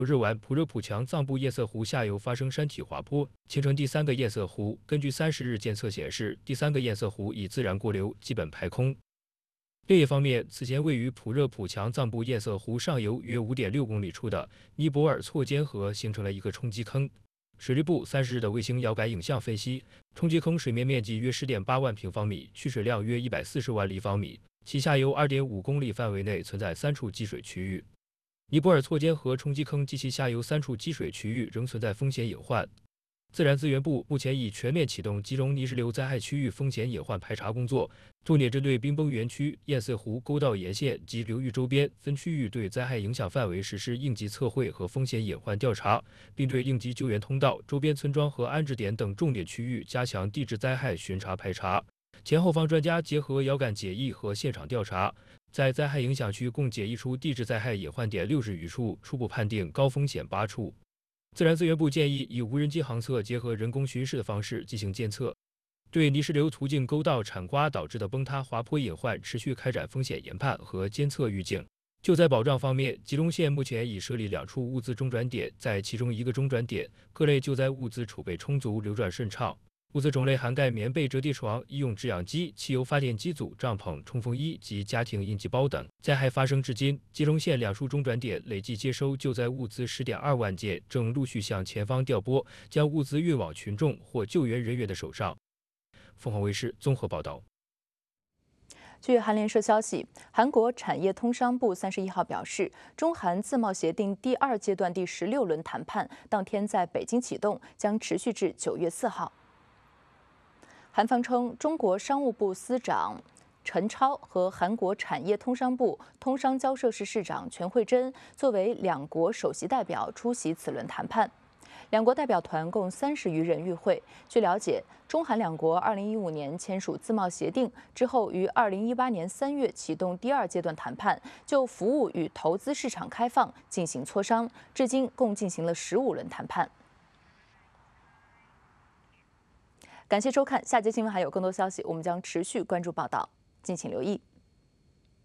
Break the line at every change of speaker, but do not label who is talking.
日晚，普热普强藏布堰塞湖下游发生山体滑坡，形成第三个堰塞湖。根据30日监测显示，第三个堰塞湖已自然过流，基本排空。另一方面，此前位于普热普强藏布堰塞湖上游约5.6公里处的尼泊尔错间河形成了一个冲击坑。水利部30日的卫星遥感影像分析，冲击坑水面面积约10.8万平方米，蓄水量约140万立方米，其下游2.5公里范围内存在3处积水区域。尼泊尔错间河冲击坑及其下游3处积水区域仍存在风险隐患。自然资源部目前已全面启动金融泥石流灾害区域风险隐患排查工作，重点针对冰崩园区、堰塞湖沟道沿线及流域周边分区域对灾害影响范围实施应急测绘和风险隐患调查，并对应急救援通道、周边村庄和安置点等重点区域加强地质灾害巡查排查。前后方专家结合遥感解译和现场调查，在灾害影响区共解译出地质灾害隐患点60余处，初步判定高风险8处。自然资源部建议以无人机航测结合人工巡视的方式进行监测，对泥石流途径沟道铲刮导致的崩塌滑坡隐患持续开展风险研判和监测预警。救灾保障方面，吉隆县目前已设立2处物资中转点，在其中一个中转点，各类救灾物资储备充足，流转顺畅。物资种类涵盖棉被、折叠床、医用制氧机、汽油发电机组、帐篷、冲锋衣及家庭应急包等。灾害发生至今，吉隆县2处中转点累计接收救灾物资10.2万件，正陆续向前方调拨，将物资运往群众或救援人员的手上。凤凰卫视综合报道。
据韩联社消息，韩国产业通商部31号表示，中韩自贸协定第2阶段第16轮谈判当天在北京启动，将持续至9月4号。韩方称，中国商务部司长陈超和韩国产业通商部通商交涉室室长全惠珍作为两国首席代表出席此轮谈判。两国代表团共30余人与会。据了解，中韩两国2015年签署自贸协定之后，于2018年3月启动第2阶段谈判，就服务与投资市场开放进行磋商，至今共进行了15轮谈判。感谢收看，下节新闻还有更多消息，我们将持续关注报道，敬请留意。